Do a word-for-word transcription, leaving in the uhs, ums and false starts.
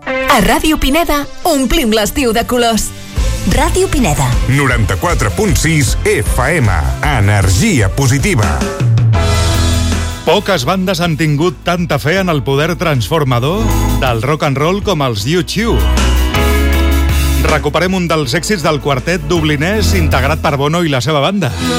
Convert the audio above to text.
A Ràdio Pineda omplim l'estiu de colors. Ràdio Pineda. noranta-quatre punt sis F M. Energia positiva. Poques bandes han tingut tanta fe en el poder transformador del rock and roll com els U dos. Recuperem un dels èxits del quartet dublinès integrat per Bono i la seva banda.